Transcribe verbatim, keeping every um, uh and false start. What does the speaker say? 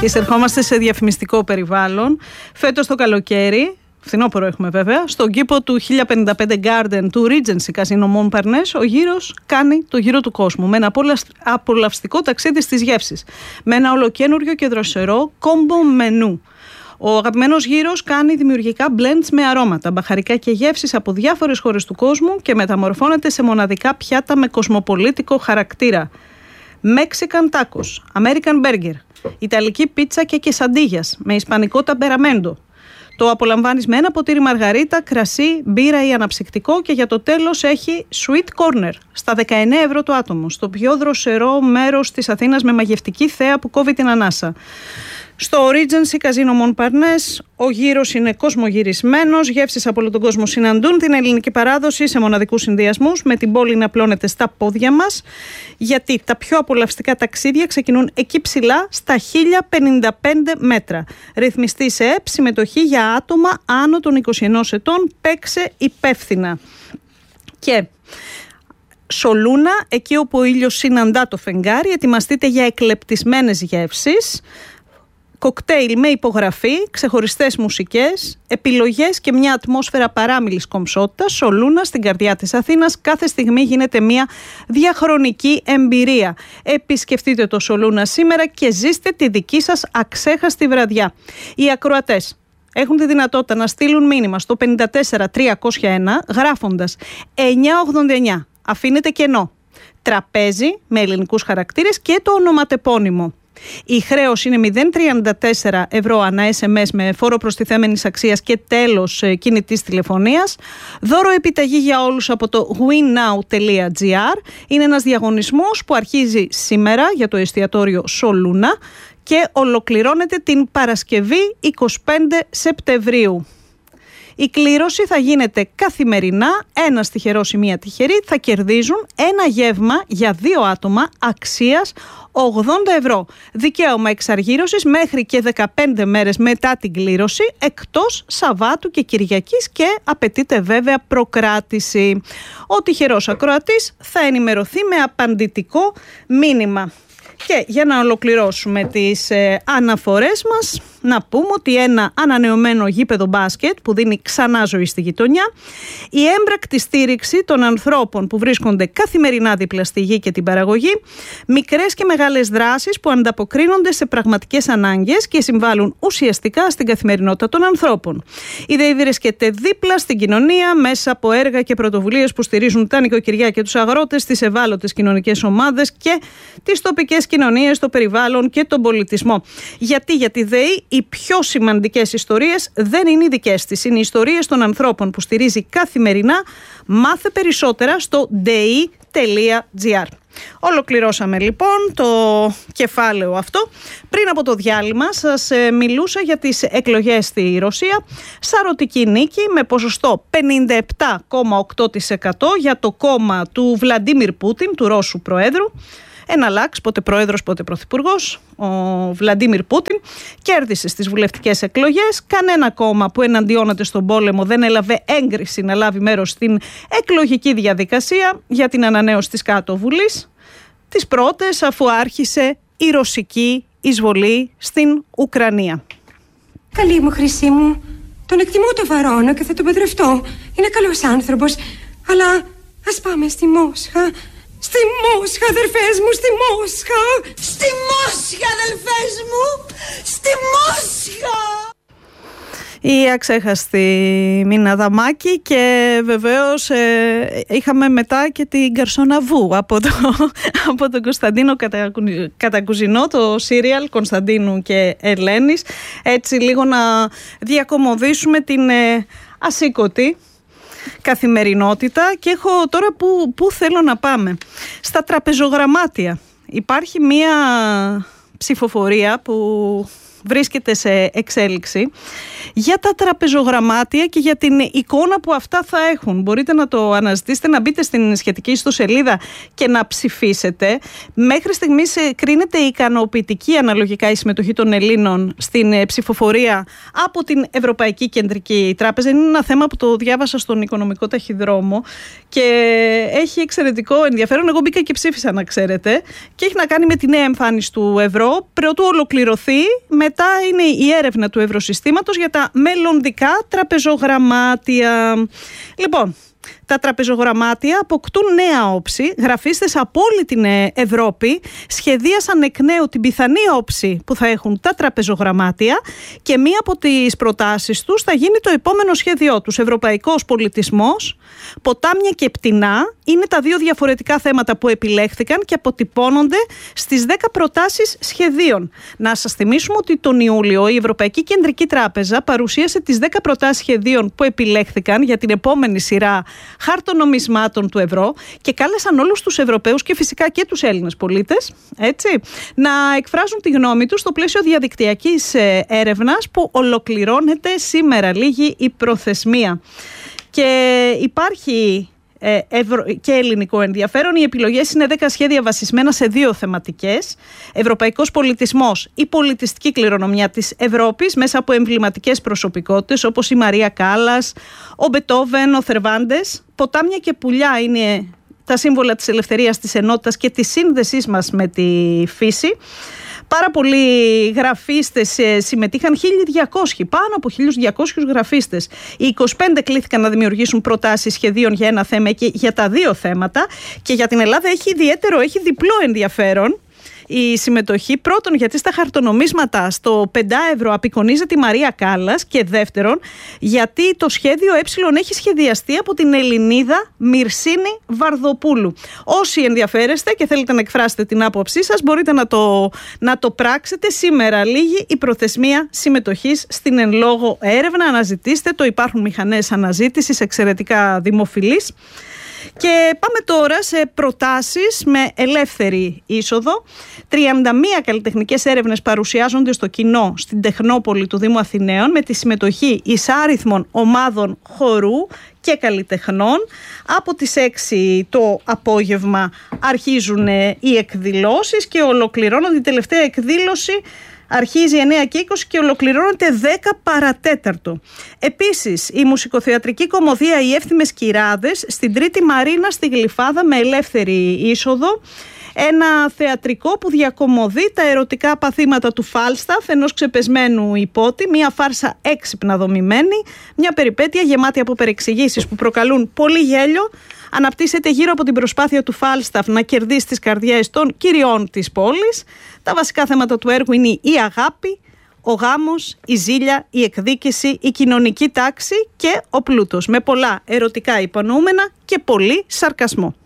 Εισερχόμαστε σε διαφημιστικό περιβάλλον. Φέτος το καλοκαίρι, φθινόπωρο έχουμε βέβαια, στον κήπο του χίλια πενήντα πέντε Garden του Regency Casino Montparnasse, ο γύρος κάνει το γύρο του κόσμου με ένα απολαυστικό ταξίδι στις γεύσεις, με ένα ολοκένουργιο και δροσερό combo μενού. Ο αγαπημένος γύρος κάνει δημιουργικά blends με αρώματα, μπαχαρικά και γεύσεις από διάφορες χώρες του κόσμου και μεταμορφώνεται σε μοναδικά πιάτα με κοσμοπολίτικο χαρακτήρα. Mexican tacos, American burger, Ιταλική πίτσα και κεσαντίγιας με ισπανικό ταμπεραμέντο. Το απολαμβάνεις με ένα ποτήρι μαργαρίτα, κρασί, μπύρα ή αναψυκτικό και για το τέλος έχει sweet corner στα δεκαεννέα ευρώ το άτομο, στο πιο δροσερό μέρος της Αθήνας με μαγευτική θέα που κόβει την ανάσα. Στο Regency Casino Montparnasse ο γύρος είναι κοσμογυρισμένος, γεύσεις από όλο τον κόσμο συναντούν την ελληνική παράδοση σε μοναδικούς συνδυασμούς, με την πόλη να απλώνεται στα πόδια μας, γιατί τα πιο απολαυστικά ταξίδια ξεκινούν εκεί ψηλά στα χίλια πενήντα πέντε μέτρα. Ρυθμιστή σε ΕΠ, συμμετοχή για άτομα άνω των είκοσι ενός ετών, παίξε υπεύθυνα. Και Σολούνα, εκεί όπου ο ήλιος συναντά το φεγγάρι, ετοιμαστείτε για εκλεπτισμένες γεύσεις, κοκτέιλ με υπογραφή, ξεχωριστές μουσικές, επιλογές και μια ατμόσφαιρα παράμιλης κομψότητας. Σολούνα, στην καρδιά της Αθήνας, κάθε στιγμή γίνεται μια διαχρονική εμπειρία. Επισκεφτείτε το Σολούνα σήμερα και ζήστε τη δική σας αξέχαστη βραδιά. Οι ακροατές έχουν τη δυνατότητα να στείλουν μήνυμα στο πέντε τέσσερα τριακόσια ένα γράφοντας εννιακόσια ογδόντα εννιά. Αφήνετε κενό. Τραπέζι με ελληνικούς χαρακτήρες και το ονοματεπώνυμο. Η χρέωση είναι μηδέν κόμμα τριάντα τέσσερα ευρώ ανά ες εμ ες με φόρο προστιθέμενης αξίας και τέλος κινητής τηλεφωνίας. Δώρο επιταγή για όλους από το winnow τελεία gr. Είναι ένας διαγωνισμός που αρχίζει σήμερα για το εστιατόριο Σολούνα και ολοκληρώνεται την Παρασκευή εικοστή πέμπτη Σεπτεμβρίου. Η κλήρωση θα γίνεται καθημερινά, ένας τυχερός ή μία τυχερή θα κερδίζουν ένα γεύμα για δύο άτομα αξίας ογδόντα ευρώ. Δικαίωμα εξαργύρωσης μέχρι και δεκαπέντε μέρες μετά την κλήρωση, εκτός Σαββάτου και Κυριακής, και απαιτείται βέβαια προκράτηση. Ο τυχερός ακροατής θα ενημερωθεί με απαντητικό μήνυμα. Και για να ολοκληρώσουμε τις ε, αναφορές μας, να πούμε ότι ένα ανανεωμένο γήπεδο μπάσκετ που δίνει ξανά ζωή στη γειτονιά, η έμπρακτη στήριξη των ανθρώπων που βρίσκονται καθημερινά δίπλα στη γη και την παραγωγή, μικρές και μεγάλες δράσεις που ανταποκρίνονται σε πραγματικές ανάγκες και συμβάλλουν ουσιαστικά στην καθημερινότητα των ανθρώπων. Η ΔΕΗ βρίσκεται δίπλα στην κοινωνία μέσα από έργα και πρωτοβουλίες που στηρίζουν τα νοικοκυριά και τους αγρότες, τις ευάλωτες κοινωνικές ομάδες και τις τοπικές κοινωνίες, το περιβάλλον και τον πολιτισμό. Γιατί για τη ΔΕΗ οι πιο σημαντικές ιστορίες δεν είναι οι δικές της, είναι οι ιστορίες των ανθρώπων που στηρίζει καθημερινά. Μάθε περισσότερα στο ντεϊ τελεία gr. Ολοκληρώσαμε λοιπόν το κεφάλαιο αυτό. Πριν από το διάλειμμα σας ε, μιλούσα για τις εκλογές στη Ρωσία. Σαρωτική νίκη με ποσοστό πενήντα επτά κόμμα οκτώ τοις εκατό για το κόμμα του Βλαντίμιρ Πούτιν, του Ρώσου Προέδρου. Εναλλάξ, πότε πρόεδρος, πότε πρωθυπουργός, ο Βλαντίμιρ Πούτιν κέρδισε στις βουλευτικές εκλογές. Κανένα κόμμα που εναντιώνεται στον πόλεμο δεν έλαβε έγκριση να λάβει μέρος στην εκλογική διαδικασία για την ανανέωση της κάτω βουλής. Τις πρώτες, αφού άρχισε η ρωσική εισβολή στην Ουκρανία. Καλή μου Χρυσή μου, τον εκτιμώ, το βαρώνω και θα τον παντρευτώ. Είναι καλός άνθρωπος, αλλά ας πάμε στη Μόσχα. Στη Μόσχα, αδερφές μου, στη Μόσχα! Στη Μόσχα, αδελφές μου! Στη Μόσχα! Η αξέχαστη Μίνα Δαμάκη, και βεβαίως ε, είχαμε μετά και την Καρσόνα Βου από, το, από τον Κωνσταντίνο Κατακου, Κατακουζινό, το σύριαλ Κωνσταντίνου και Ελένης. Έτσι λίγο να διακομωδήσουμε την ε, ασήκωτη καθημερινότητα. Και έχω τώρα που, που θέλω να πάμε. Στα τραπεζογραμμάτια υπάρχει μία ψηφοφορία που βρίσκεται σε εξέλιξη, για τα τραπεζογραμμάτια και για την εικόνα που αυτά θα έχουν. Μπορείτε να το αναζητήσετε, να μπείτε στην σχετική ιστοσελίδα και να ψηφίσετε. Μέχρι στιγμής κρίνεται ικανοποιητική αναλογικά η συμμετοχή των Ελλήνων στην ψηφοφορία από την Ευρωπαϊκή Κεντρική Τράπεζα. Είναι ένα θέμα που το διάβασα στον οικονομικό ταχυδρόμο και έχει εξαιρετικό ενδιαφέρον. Εγώ μπήκα και ψήφισα, να ξέρετε, και έχει να κάνει με τη νέα εμφάνιση του ευρώ. Πρωτού ολοκληρωθεί, μετά είναι η έρευνα του ευρωσυστήματος για τα μελλοντικά τραπεζογραμμάτια. Λοιπόν, τα τραπεζογραμμάτια αποκτούν νέα όψη. Γραφίστες από όλη την Ευρώπη σχεδίασαν εκ νέου την πιθανή όψη που θα έχουν τα τραπεζογραμμάτια και μία από τις προτάσεις τους θα γίνει το επόμενο σχέδιό τους. Ευρωπαϊκός πολιτισμός, ποτάμια και πτηνά είναι τα δύο διαφορετικά θέματα που επιλέχθηκαν και αποτυπώνονται στις δέκα προτάσεις σχεδίων. Να σας θυμίσουμε ότι τον Ιούλιο η Ευρωπαϊκή Κεντρική Τράπεζα παρουσίασε τις δέκα προτάσεις σχεδίων που επιλέχθηκαν για την επόμενη σειρά χαρτονομισμάτων του ευρώ και κάλεσαν όλους τους Ευρωπαίους και φυσικά και τους Έλληνες πολίτες, έτσι, να εκφράζουν τη γνώμη τους στο πλαίσιο διαδικτυακής έρευνας που ολοκληρώνεται σήμερα, λίγη η προθεσμία. Και υπάρχει ε, ευρω... και ελληνικό ενδιαφέρον. Οι επιλογές είναι δέκα σχέδια βασισμένα σε δύο θεματικές. Ευρωπαϊκός πολιτισμός, η πολιτιστική κληρονομιά της Ευρώπης μέσα από εμβληματικές προσωπικότητες όπως η Μαρία Κάλλας, ο Μπετόβεν, ο Θερβάντες. Ποτάμια και πουλιά είναι τα σύμβολα της ελευθερίας, της ενότητας και της σύνδεσής μας με τη φύση. Πάρα πολλοί γραφίστες συμμετείχαν, χίλια διακόσιοι, πάνω από χίλια διακόσιους γραφίστες. Οι είκοσι πέντε κλήθηκαν να δημιουργήσουν προτάσεις σχεδίων για ένα θέμα και για τα δύο θέματα. Και για την Ελλάδα έχει ιδιαίτερο, έχει διπλό ενδιαφέρον η συμμετοχή. Πρώτον, γιατί στα χαρτονομίσματα στο πέντε ευρώ απεικονίζεται η Μαρία Κάλλας, και δεύτερον, γιατί το σχέδιο ε έχει σχεδιαστεί από την Ελληνίδα Μυρσίνη Βαρδοπούλου. Όσοι ενδιαφέρεστε και θέλετε να εκφράσετε την άποψή σας, μπορείτε να το, να το πράξετε. Σήμερα λίγη η προθεσμία συμμετοχής στην εν λόγω έρευνα. Αναζητήστε το, υπάρχουν μηχανές αναζήτησης εξαιρετικά δημοφιλείς. Και πάμε τώρα σε προτάσεις με ελεύθερη είσοδο. τριάντα μία καλλιτεχνικές έρευνες παρουσιάζονται στο κοινό στην Τεχνόπολη του Δήμου Αθηναίων με τη συμμετοχή εισάριθμων ομάδων χορού και καλλιτεχνών. Από τις έξι το απόγευμα αρχίζουν οι εκδηλώσεις και ολοκληρώνονται. Η τελευταία εκδήλωση αρχίζει εννέα και είκοσι και ολοκληρώνεται δέκα παρατέταρτο. Επίσης, η μουσικοθεατρική κομμωδία «Οι Εύθυμες Κυράδες» στην Τρίτη Μαρίνα στη Γλυφάδα με ελεύθερη είσοδο. Ένα θεατρικό που διακομωδεί τα ερωτικά παθήματα του Φάλσταφ, ενός ξεπεσμένου υπότη, μια φάρσα έξυπνα δομημένη, μια περιπέτεια γεμάτη από παρεξηγήσεις που προκαλούν πολύ γέλιο. Αναπτύσσεται γύρω από την προσπάθεια του Φάλσταφ να κερδίσει τις καρδιές των κυριών της πόλης. Τα βασικά θέματα του έργου είναι η αγάπη, ο γάμος, η ζήλια, η εκδίκηση, η κοινωνική τάξη και ο πλούτος. Με πολλά ερωτικά υπονοούμενα και πολύ σαρκασμό.